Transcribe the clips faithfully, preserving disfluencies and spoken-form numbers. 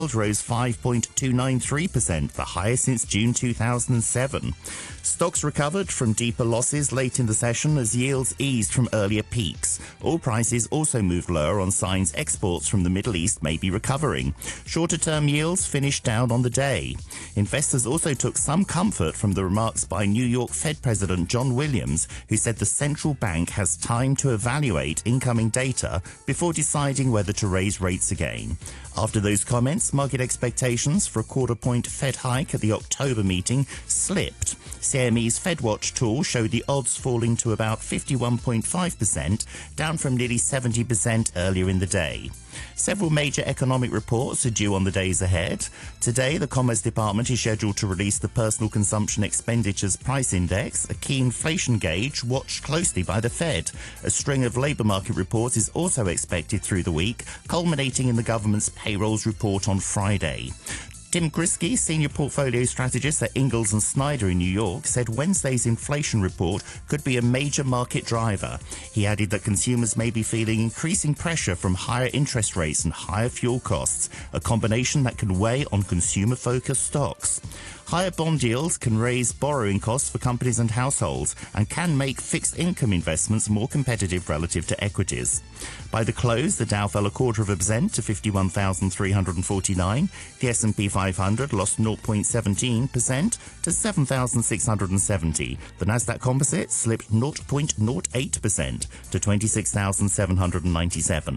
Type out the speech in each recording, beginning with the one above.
rose five point two nine three percent, the highest since June two thousand seven. Stocks recovered from deeper losses late in the session as yields eased from earlier peaks. Oil prices also moved lower on signs exports from the Middle East may be recovering. Shorter-term yields finished down on the day. Investors also took some comfort from the remarks by New York Fed President John Williams, who said the central bank has time to evaluate incoming data before deciding whether to raise rates again. After those comments, market expectations for a quarter-point Fed hike at the October meeting slipped. C M E's FedWatch tool showed the odds falling to about fifty-one point five percent, down from nearly seventy percent earlier in the day. Several major economic reports are due on the days ahead. Today, the Commerce Department is scheduled to release the Personal Consumption Expenditures Price Index, a key inflation gauge watched closely by the Fed. A string of labour market reports is also expected through the week, culminating in the government's payrolls report on Friday. Tim Grisky, senior portfolio strategist at Ingalls and Snyder in New York, said Wednesday's inflation report could be a major market driver. He added that consumers may be feeling increasing pressure from higher interest rates and higher fuel costs, a combination that can weigh on consumer-focused stocks. Higher bond yields can raise borrowing costs for companies and households and can make fixed income investments more competitive relative to equities. By the close, the Dow fell a quarter of a percent to fifty-one thousand three hundred forty-nine. The S and P five hundred lost zero point one seven percent to seven thousand six hundred seventy. The Nasdaq Composite slipped zero point zero eight percent to twenty-six thousand seven hundred ninety-seven.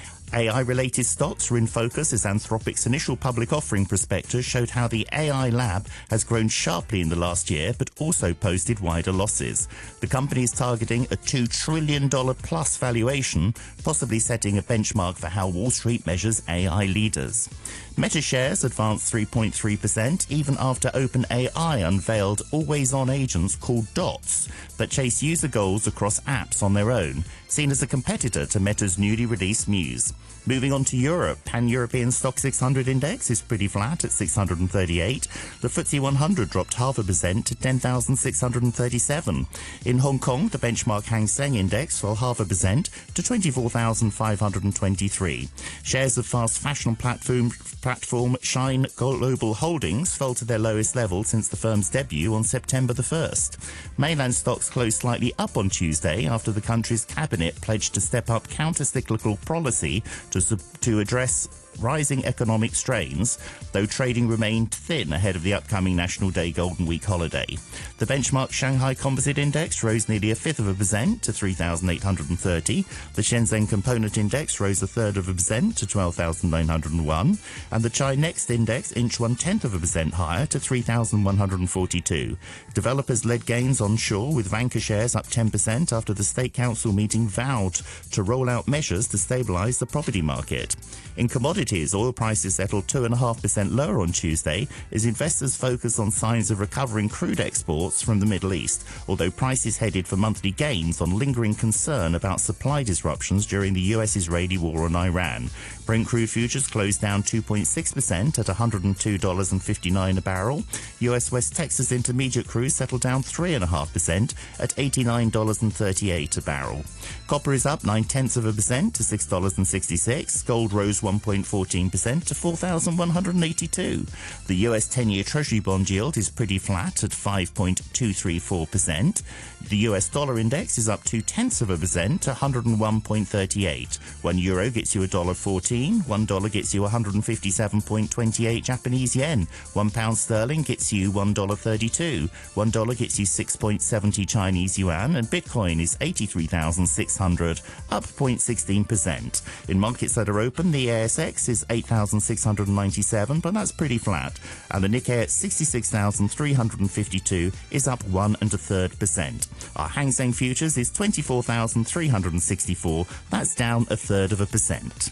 A I-related stocks were in focus as Anthropic's initial public offering prospectus showed how the A I lab has grown sharply in the last year, but also posted wider losses. The company is targeting a two trillion dollars plus valuation, possibly setting a benchmark for how Wall Street measures A I leaders. Meta shares advanced three point three percent even after OpenAI unveiled always-on agents called Dots that chase user goals across apps on their own, seen as a competitor to Meta's newly released Muse. Moving on to Europe, Pan-European Stock six hundred index is pretty flat at six hundred thirty-eight. The F T S E one hundred dropped half a percent to ten thousand six hundred thirty-seven. In Hong Kong, the benchmark Hang Seng index fell half a percent to twenty-four thousand five hundred twenty-three. Shares of fast fashion platform, platform Shine Global Holdings fell to their lowest level since the firm's debut on September the first. Mainland stocks closed slightly up on Tuesday after the country's cabinet pledged to step up counter-cyclical policy to, to address rising economic strains, though trading remained thin ahead of the upcoming National Day Golden Week holiday. The benchmark Shanghai Composite Index rose nearly a fifth of a percent to three thousand eight hundred thirty. The Shenzhen Component Index rose a third of a percent to twelve thousand nine hundred one. And the Chi Next Index inched one-tenth of a percent higher to three thousand one hundred forty-two. Developers led gains onshore, with Vanke shares up ten percent after the State Council meeting vowed to roll out measures to stabilise the property market. In commodities, oil prices settled two point five percent lower on Tuesday as investors focus on signs of recovering crude exports from the Middle East, although prices headed for monthly gains on lingering concern about supply disruptions during the U S-Israeli war on Iran. Brent crude futures closed down two point six percent at one hundred two dollars and fifty-nine cents a barrel. U S West Texas Intermediate crude settled down three point five percent at eighty-nine dollars and thirty-eight cents a barrel. Copper is up nine-tenths of a percent to six dollars and sixty-six cents. Gold rose one point one four percent to four thousand one hundred eighty-two. The U S ten-year Treasury bond yield is pretty flat at five point two three four percent. The U S dollar index is up two-tenths of a percent to one hundred one point three eight. One euro gets you one dollar fourteen. One dollar gets you one hundred fifty-seven point two eight Japanese yen. One pound sterling gets you one dollar thirty-two. One dollar gets you six point seven zero Chinese yuan. And Bitcoin is eighty-three thousand six hundred, up zero point one six percent. In markets that are open, the A S X is eight thousand six hundred ninety-seven, but that's pretty flat. And the Nikkei at sixty-six thousand three hundred fifty-two is up one and a third percent. Our Hang Seng futures is twenty-four thousand three hundred sixty-four. That's down a third of a percent.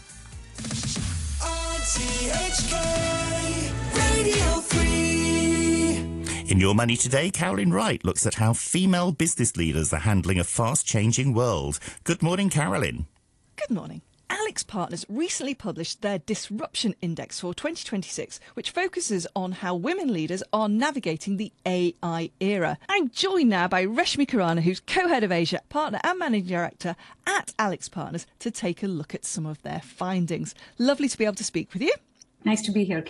R T H K Radio three. In Your Money Today, Carolyn Wright looks at how female business leaders are handling a fast-changing world. Good morning, Carolyn. Good morning. AlixPartners recently published their Disruption Index for twenty twenty-six, which focuses on how women leaders are navigating the A I era. I'm joined now by Reshmi Khurana, who's co-head of Asia, partner and managing director at AlixPartners, to take a look at some of their findings. Lovely to be able to speak with you. Nice to be here.